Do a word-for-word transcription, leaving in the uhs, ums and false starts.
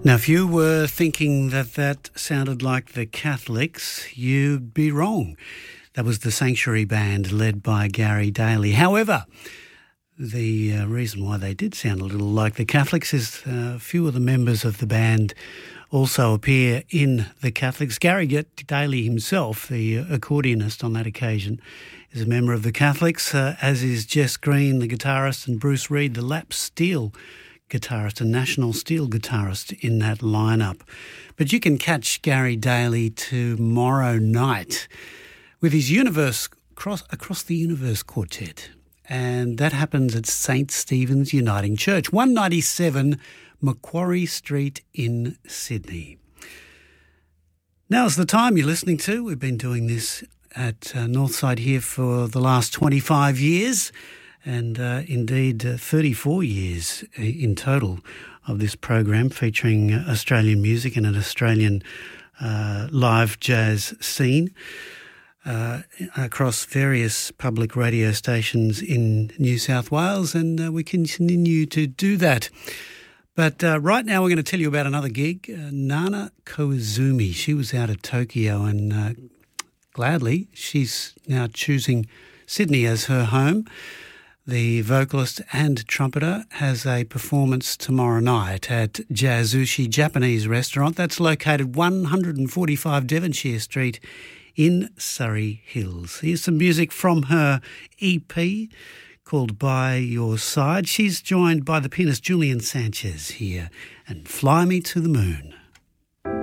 Now, if you were thinking that that sounded like the Catholics, you'd be wrong. That was the Sanctuary Band led by Gary Daly. However, the uh, reason why they did sound a little like the Catholics is uh, a few of the members of the band also appear in the Catholics. Gary Daly himself, the accordionist on that occasion, is a member of the Catholics, uh, as is Jess Green, the guitarist, and Bruce Reid, the lap steel guitarist and national steel guitarist in that lineup. But you can catch Gary Daly tomorrow night with his Universe Across, Across the Universe Quartet. And that happens at Saint Stephen's Uniting Church, one ninety-seven Macquarie Street in Sydney. Now's the time you're listening to. We've been doing this at uh, Northside here for the last twenty-five years. And uh, indeed, uh, thirty-four years in total of this program featuring Australian music and an Australian uh, live jazz scene uh, across various public radio stations in New South Wales, and uh, we continue to do that. But uh, right now we're going to tell you about another gig, uh, Nana Koizumi. She was out of Tokyo, and uh, gladly she's now choosing Sydney as her home. The vocalist and trumpeter has a performance tomorrow night at Jazushi Japanese Restaurant. That's located one forty-five Devonshire Street in Surrey Hills. Here's some music from her E P called By Your Side. She's joined by the pianist Julian Sanchez here and Fly Me to the Moon.